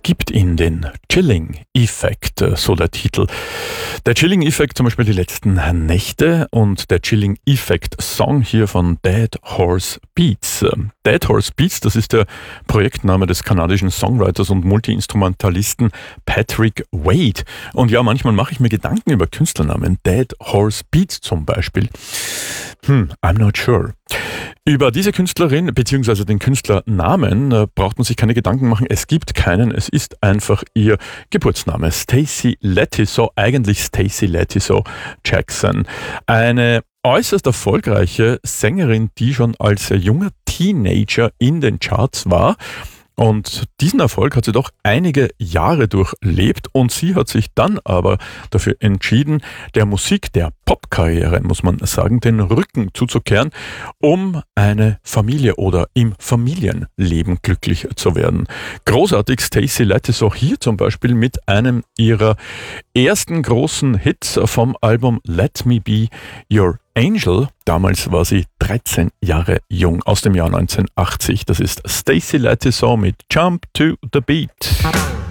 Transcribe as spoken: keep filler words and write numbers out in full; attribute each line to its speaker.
Speaker 1: gibt ihn, den Chilling-Effekt, so der Titel. Der Chilling-Effekt zum Beispiel die letzten Nächte und der Chilling-Effekt-Song hier von Dead Horse Beats. Dead Horse Beats, das ist der Projektname des kanadischen Songwriters und Multiinstrumentalisten Patrick Wade. Und ja, manchmal mache ich mir Gedanken über Künstlernamen. Dead Horse Beats zum Beispiel. Hm, I'm not sure. Über diese Künstlerin bzw. den Künstlernamen äh, braucht man sich keine Gedanken machen. Es gibt keinen. Es ist einfach ihr Geburtsname. Stacey Letiso, eigentlich Stacey Letiso Jackson. Eine äußerst erfolgreiche Sängerin, die schon als junger Teenager in den Charts war. Und diesen Erfolg hat sie doch einige Jahre durchlebt und sie hat sich dann aber dafür entschieden, der Musik, der Popkarriere, muss man sagen, den Rücken zuzukehren, um eine Familie oder im Familienleben glücklich zu werden. Großartig, Stacey Letiso hier zum Beispiel mit einem ihrer ersten großen Hits vom Album Let Me Be Your Angel. Damals war sie dreizehn Jahre jung, aus dem Jahr neunzehnhundertachtzig. Das ist Stacey Letiso mit Jump to the Beat.